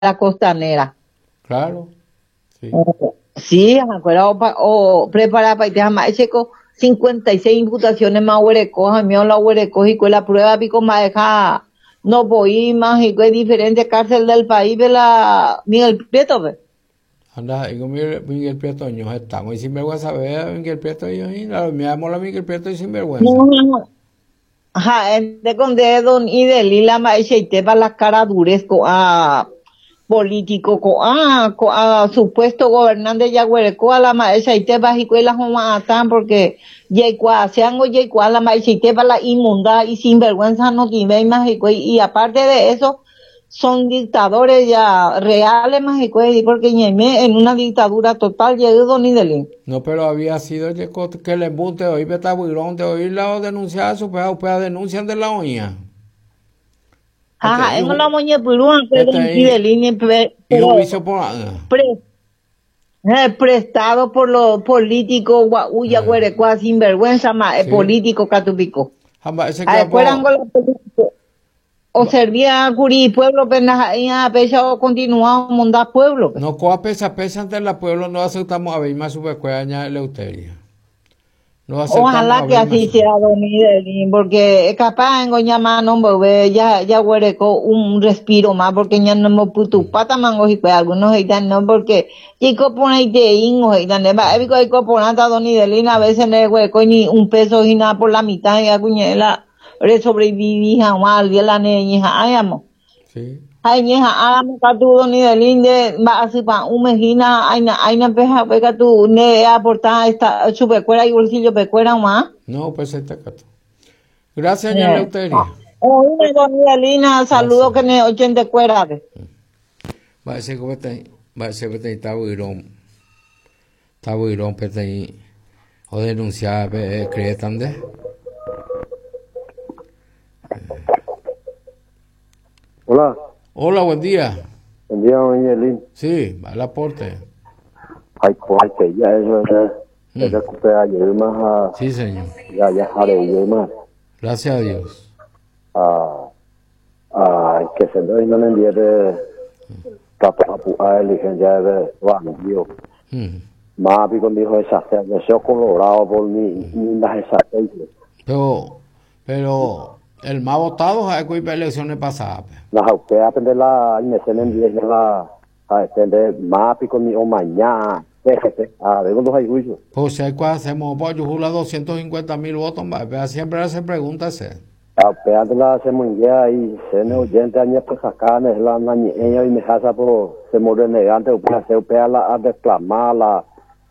la costanera. Claro, sí. Sí, me acuerdo, o preparar para irte a Maecheco, 56 imputaciones más huerecos, a mí la huerecos y con la prueba pico más deja, no voy más y con diferentes cárcel del país de la Miguel Prieto, ve. Anda, digo Miguel Prieto, yo estamos y sinvergüenza, ve Miguel Prieto y yo, me llamo la Miguel Prieto y sinvergüenza. No, no, no. Ajá, de con dedo y de lila maeche y te va la cara duresco a político a supuesto gobernante ya huereco a la maecha y te va y la joma atan porque ya sean o ya la maecha y te va la inmunda y sinvergüenza no tiene más y aparte de eso son dictadores ya reales más y porque ñeme en una dictadura total llegó ni delin. No, pero había sido que le embute hoy betabuirón de oír la denunciar a su pea denuncian de la oña. Ajá, en la Este moña peruana que ni este delin y pero juicio por prestado por los políticos guauya güerecua sinvergüenza más sí. político catupico. Hamba ese que Acuerdan con apo los políticos. O servía a curí pueblo pena ya pecha o continuaba mondar pueblo. no coa pesa ante la pueblo no aceptamos a ver más su pecueña Eleuteria. No aceptamos a Ojalá que ver más así su. sea, don Idelín, porque es capaz en Goñama no ya huereco un respiro más, porque ya no me putu pata mango y pues algunos heitan no, porque chico pone de ingo heitan, va, evico hay coponata don Idelín, a veces no es hueco ni un peso y nada por la mitad, y acuñela, sobreviví jamás, día la niña, ay amo. Sí. Ay, ñeja, hágame tu don Idelín de, va así pa, un mejina, aina peja, pega tu, ne, aportar esta, su pecuera y bolsillo pecuera más. No, pues este cato. Gracias, doña Yeah. Eleuteria. Una bonita Lina, saludo Gracias. que ne 80 cuerdas. Va a ser que te está buirón, pete o denunciar, cree tan de. Hola, Hola, buen día. buen día, doña Elin. Sí, al aporte. Ay, pues, que ya eso es recuperar ayer más Sí, señor. ya jare ayer más Gracias a Dios. que se doy no le envíe de tapapu a licencia de bandio. Mm. Más pico dijo esa sea, yo soy colorado por mi las esa. Pero el más votado es que hubo elecciones pasadas. Pe. Las austeas aprender la me se le envíe la a entender más pico mi o mañana. Fíjate, de cuando hay juicio. Pues si hay que hacemos, pues yo juro 250,000 votos, pero siempre se pregunta ese. Apeante la semunguea y se ne oyente años pues acá ne la nañeña y me casa por se muere negante o pues se opea la a reclamar la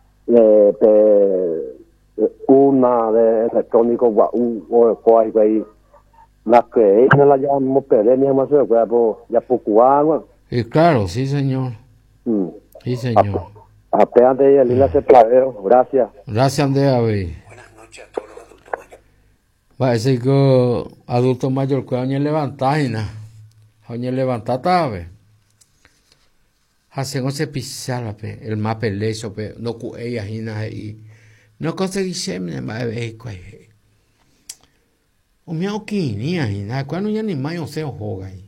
una de electrónico o cual güey la que no la llamamos perenia más o sea pues ya poco agua Y claro, sí, señor. Sí, señor. apeante ella lila se plaveo gracias. Gracias, Andrea. Buenas noches a todos los adultos mayores. Va a decir que adulto mayor que año levantar, año levantar, ¿sabes? Hacemos ese pisar, el más pelezo, no que ella y no conseguí semen, más de o me oquinia, cuando ya ni más se juega ahí.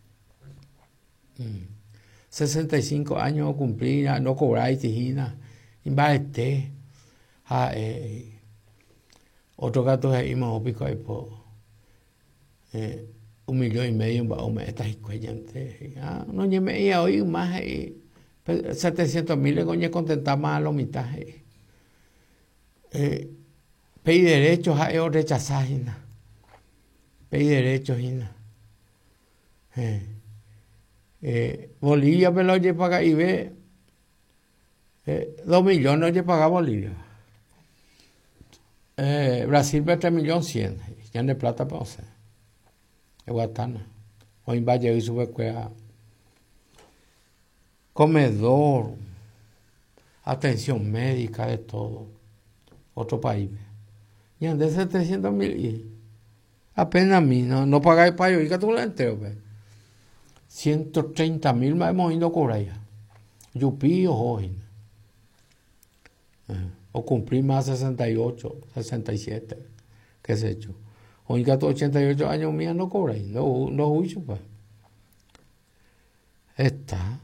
65 años cumplir, no cobrar y tijina, invarte. Otro gato ahí más pico ahí por 1,500,000 va a me estas cuellantes. No me iba hoy más 700,000 coño contentar más a la mitad. Pei derechos a ellos rechazar pei derechos Bolivia me lo oye pagar y ve 2 millones oye pagar Bolivia. Brasil ve 3,100,000 ya no hay plata para hacer. Es Guatana. Hoy en Valle y sube cuea. Comedor, atención médica, de todo. Otro país. Y ande 700,000 y apenas a mí, no pagáis para yo, y que tú lo entero, 130,000 más hemos ido a cobrar ya. Yupi o hoy. O cumplir más 68, 67, qué sé yo. Hoy que 88 años mía no cobráis, no juicio, pues. Está.